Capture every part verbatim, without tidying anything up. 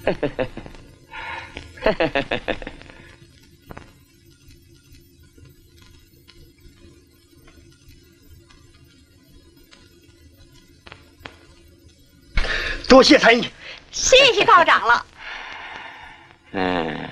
多谢参议， 谢谢告长了。 嗯，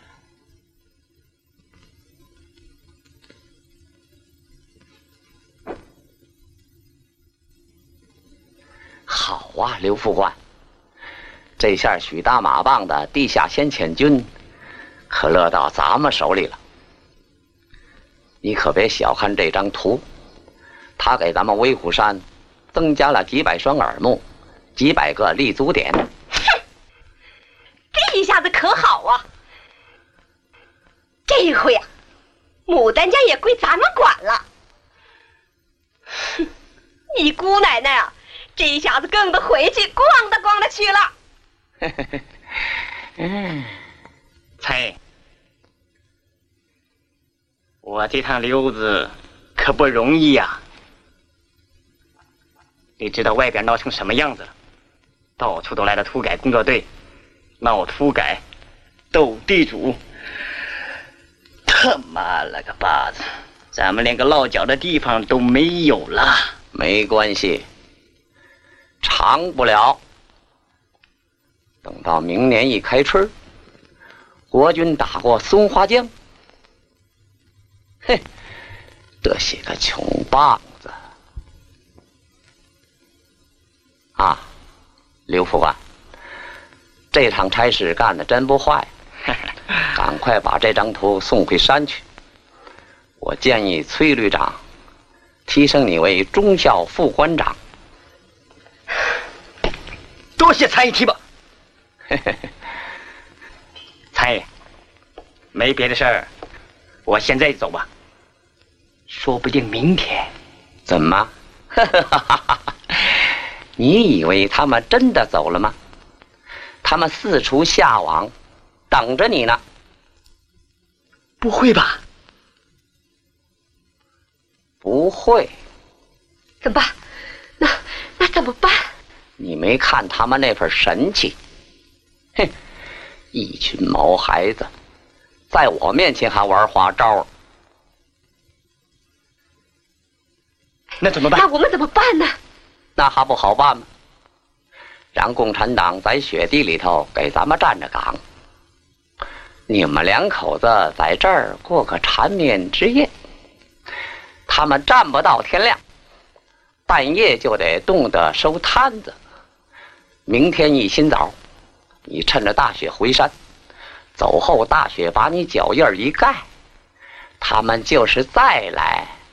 好啊，刘副官，这下许大马棒的地下先遣军可落到咱们手里了。你可别小看这张图，他给咱们威虎山增加了几百双耳目，几百个立足点。 哼，这一下子可好啊！这回呀、啊，牡丹家也归咱们管了。哼，你姑奶奶啊，这一下子更得回去逛达逛达去了。 嗯，猜，我这趟溜子可不容易呀、啊。你知道外边闹成什么样子了？到处都来了土改工作队，闹土改，斗地主。他妈了个巴子，咱们连个落脚的地方都没有了。 没关系，长不了。等到明年一开春，国军打过松花江，嘿，这些个穷棒子啊！刘副官，这场差事干得真不坏，赶快把这张图送回山去。我建议崔旅长提升你为中校副官长。 多谢参议提拔。参议，没别的事儿，我现在走吧。说不定明天。 怎么？你以为他们真的走了吗？他们四处下网，等着你呢。 不会吧？ 不会。 怎么办？那那怎么办？ 你没看他们那份神气？哼，一群毛孩子，在我面前还玩花招。 那怎么办？ 那我们怎么办呢？ 那还不好办吗？让共产党在雪地里头给咱们站着岗，你们两口子在这儿过个缠绵之夜，他们站不到天亮，半夜就得冻得收摊子。明天一清早，你趁着大雪回山，走后大雪把你脚印一盖，他们就是再来